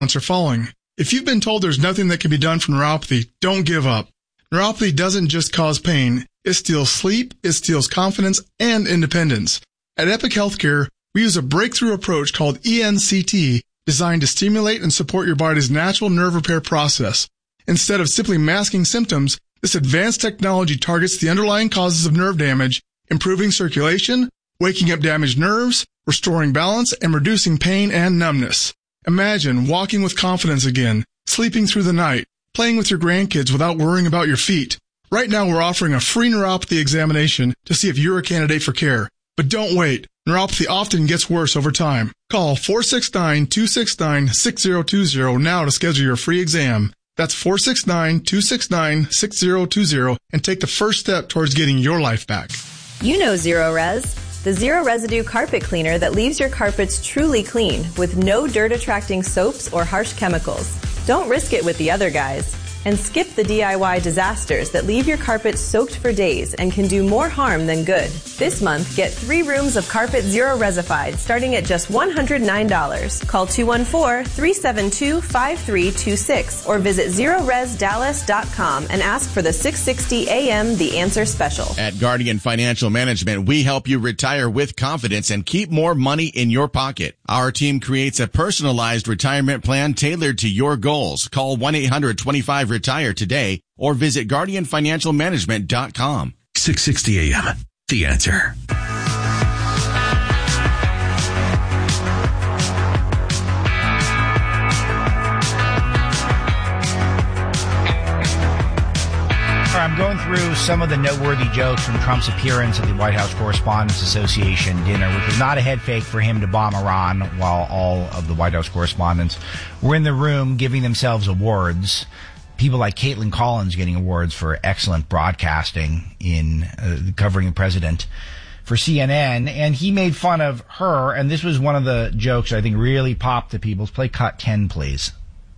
are falling. If you've been told there's nothing that can be done for neuropathy, don't give up. Neuropathy doesn't just cause pain. It steals sleep, it steals confidence, and independence. At Epic Healthcare, we use a breakthrough approach called ENCT, designed to stimulate and support your body's natural nerve repair process. Instead of simply masking symptoms, this advanced technology targets the underlying causes of nerve damage, improving circulation, waking up damaged nerves, restoring balance, and reducing pain and numbness. Imagine walking with confidence again, sleeping through the night, playing with your grandkids without worrying about your feet. Right now we're offering a free neuropathy examination to see if you're a candidate for care. But don't wait. Neuropathy often gets worse over time. Call 469-269-6020 now to schedule your free exam. That's 469-269-6020 and take the first step towards getting your life back. You know Zero Res, the zero residue carpet cleaner that leaves your carpets truly clean with no dirt-attracting soaps or harsh chemicals. Don't risk it with the other guys. And skip the DIY disasters that leave your carpet soaked for days and can do more harm than good. This month, get 3 rooms of Carpet Zero Resified starting at just $109. Call 214-372-5326 or visit ZeroResDallas.com and ask for the 660 AM The Answer Special. At Guardian Financial Management, we help you retire with confidence and keep more money in your pocket. Our team creates a personalized retirement plan tailored to your goals. Call 1-800-25-RETIRE today or visit GuardianFinancialManagement.com. 660 AM. The Answer. I'm going through some of the noteworthy jokes from Trump's appearance at the White House Correspondents Association dinner, which was not a head fake for him to bomb Iran while all of the White House correspondents were in the room giving themselves awards. People like Caitlin Collins getting awards for excellent broadcasting in covering the president for CNN, and he made fun of her, and this was one of the jokes I think really popped to people. Play cut 10, please.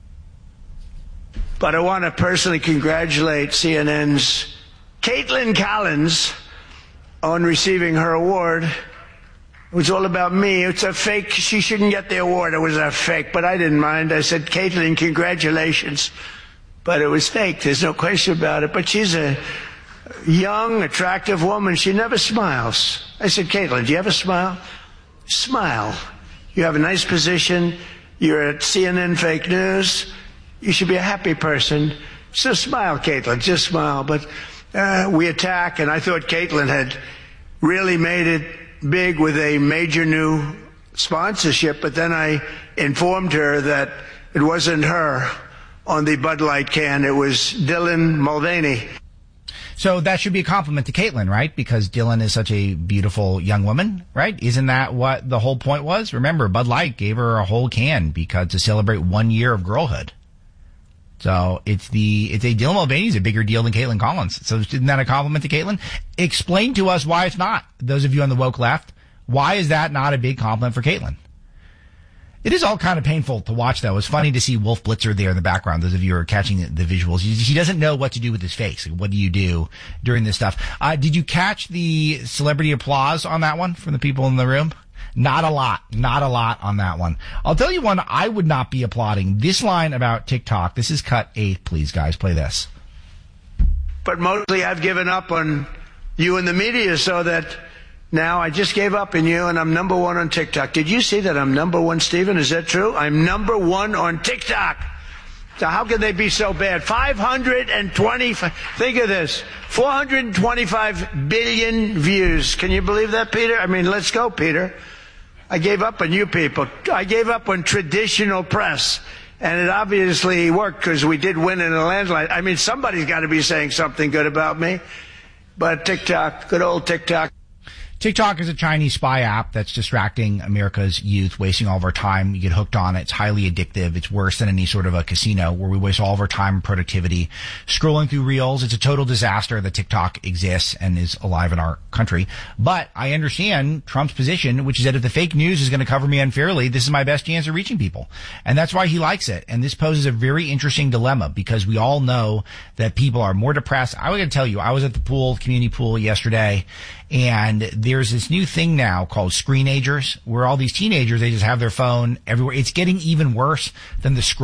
But I want to personally congratulate CNN's Caitlin Collins on receiving her award. It was all about me. It's a fake. She shouldn't get the award. It was a fake, but I didn't mind. I said, Caitlin, congratulations. But it was fake. There's no question about it. But she's a young, attractive woman. She never smiles. I said, Caitlin, do you ever smile? Smile. You have a nice position. You're at CNN Fake News. You should be a happy person. So smile, Caitlin. Just smile. But we attack, and I thought Caitlin had really made it big with a major new sponsorship, but then I informed her that it wasn't her on the Bud Light can. It was Dylan Mulvaney. So that should be a compliment to Caitlin, right? Because Dylan is such a beautiful young woman, right? Isn't that what the whole point was? Remember, Bud Light gave her a whole can because to celebrate 1 year of girlhood. So it's Dylan Mulvaney's a bigger deal than Caitlin Collins. So isn't that a compliment to Caitlin? Explain to us why it's not. Those of you on the woke left, why is that not a big compliment for Caitlin? It is all kind of painful to watch, though. It's funny to see Wolf Blitzer there in the background. Those of you who are catching the visuals, he doesn't know what to do with his face. Like, what do you do during this stuff? Did you catch the celebrity applause on that one from the people in the room? Not a lot on that one. I'll tell you one I would not be applauding. This line about TikTok. This is cut 8, please, guys. Play this. But mostly I've given up on you and the media, so that now I just gave up on you and I'm number 1 on TikTok. Did you see that I'm number 1, Stephen? Is that true? I'm number 1 on TikTok. So how can they be so bad? 525, think of this, 425 billion views. Can you believe that, Peter? I mean, let's go, Peter. I gave up on you people. I gave up on traditional press. And it obviously worked because we did win in a landslide. I mean, somebody's got to be saying something good about me. But TikTok, good old TikTok. TikTok is a Chinese spy app that's distracting America's youth, wasting all of our time. You get hooked on it. It's highly addictive. It's worse than any sort of a casino where we waste all of our time and productivity scrolling through reels. It's a total disaster that TikTok exists and is alive in our country. But I understand Trump's position, which is that if the fake news is going to cover me unfairly, this is my best chance of reaching people. And that's why he likes it. And this poses a very interesting dilemma because we all know that people are more depressed. I was going to tell you, I was at the pool, community pool yesterday, And there's this new thing now called screenagers, where all these teenagers, they just have their phone everywhere. It's getting even worse than the